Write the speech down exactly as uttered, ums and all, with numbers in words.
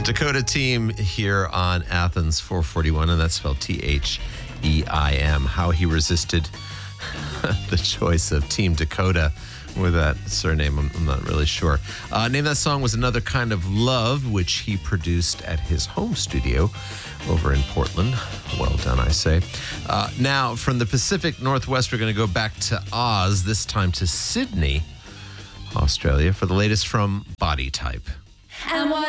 Dakota Team here on Athens four forty-one, and that's spelled T H E I M. How he resisted the choice of Team Dakota with that surname, I'm, I'm not really sure. Uh, name that song was Another Kind of Love, which he produced at his home studio over in Portland. Well done, I say. Uh, now, from the Pacific Northwest, we're going to go back to Oz, this time to Sydney, Australia, for the latest from Body Type. And what